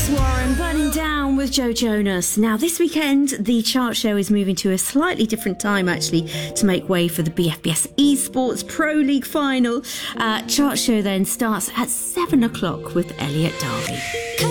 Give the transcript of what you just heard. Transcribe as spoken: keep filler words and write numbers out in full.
Warren, Burning Down with Joe Jonas. Now, this weekend, the chart show is moving to a slightly different time, actually, to make way for the B F B S Esports Pro League final. Uh, chart show then starts at seven o'clock with Elliot Darby.